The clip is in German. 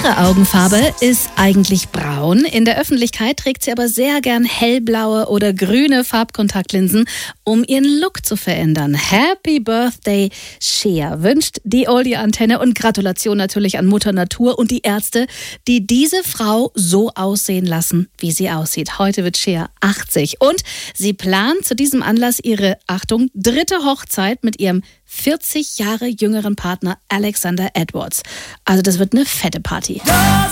Ihre Augenfarbe ist eigentlich braun. In der Öffentlichkeit trägt sie aber sehr gern hellblaue oder grüne Farbkontaktlinsen, um ihren Look zu verändern. Happy Birthday, Cher, wünscht die Oldie-Antenne, und Gratulation natürlich an Mutter Natur und die Ärzte, die diese Frau so aussehen lassen, wie sie aussieht. Heute wird Cher 80 und sie plant zu diesem Anlass ihre, Achtung, 3. Hochzeit mit ihrem 40 Jahre jüngeren Partner Alexander Edwards. Also das wird eine fette Party.